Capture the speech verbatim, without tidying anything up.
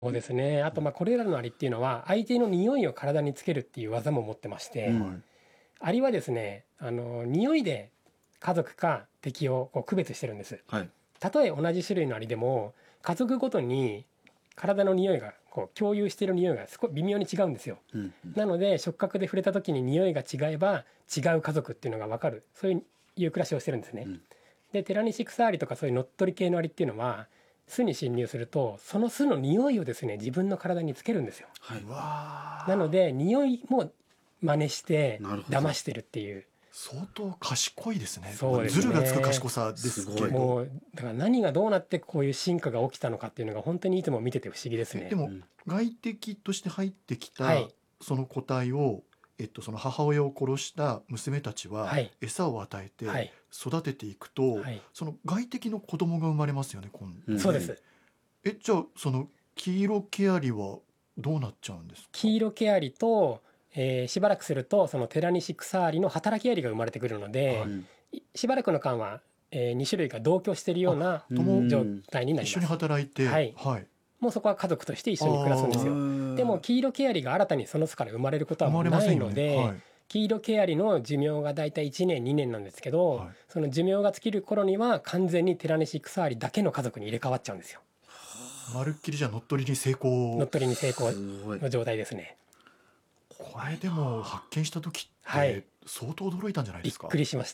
そうですね。あと、まあ、これらのアリっていうのは、相手の匂いを体につけるっていう技も持ってまして、 うん、 アリはですね、あの、匂いで家族か敵をこう区別してるんです。 はい。 たとえ同じ種類のアリでも、家族ごとに体の匂いが、こう共有している匂いが少し微妙に違うんですよ。 うん、 なので、触覚で触れた時に匂いが違えば、違う家族っていうのが分かる。そういういう暮らしをしてるんですね。 うん、 で、テラニシクサアリとかそういう乗っ取り系のアリっていうのは、巣に侵入すると、その巣の匂いをですね、自分の体につけるんですよ。 はい。 うわなので、匂いも真似してなるほど。 騙してるっていう。 相当賢いですね。 そうですねズルがつく賢さですけすごいど。 もう、だから何がどうなってこういう進化が起きたのかっていうのが本当にいつも見てて不思議ですね。 えでも、 うん外敵として入ってきたはいその個体を、えっと、その母親を殺した娘たちははい餌を与えてはい育てていくと、 はいその外敵の子供が生まれますよね、今度。 うんそうです。 え、じゃあその黄色ケアリはどうなっちゃうんですか？ 黄色ケアリと、えーしばらくするとそのテラニシクサアリの働きアリが生まれてくるので、 はいうんいしばらくの間は、えに種類が同居しているようなとも状態にな一緒にります。 働いて、 はいはい、 もうそこは家族として一緒に暮らすんですよ。 よでも黄色ケアリが新たにその巣から生まれることは生まれもうないませんよね。 ので、 はい、 黄色ケアリの寿命がだいたいいちねんにねんなんですけど、 はいその寿命が尽きる頃には完全にテラニシクサアリだけの家族に入れ替わっちゃうんですよ。 まるっきりじゃ乗っ取りに成乗功っ。取りに成功すごい。 の状態ですね。 これでも発見した時っはいて相当驚いたんじゃないでびっすか？ くりしまし